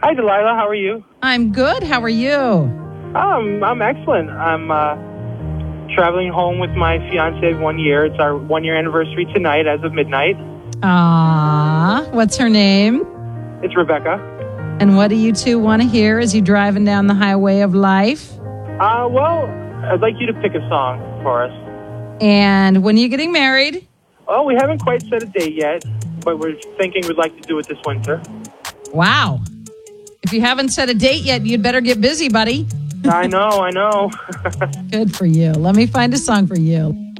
Hi, Delilah. How are you? I'm good. How are you? I'm excellent. I'm traveling home with my fiance of 1 year. It's our 1 year anniversary tonight as of midnight. What's her name? It's Rebecca. And what do you two want to hear as you're driving down the highway of life? Well, I'd like you to pick a song for us. And when are you getting married? Oh, we haven't quite set a date yet, but we're thinking we'd like to do it this winter. Wow. If you haven't set a date yet, you'd better get busy, buddy. I know. Good for you. Let me find a song for you.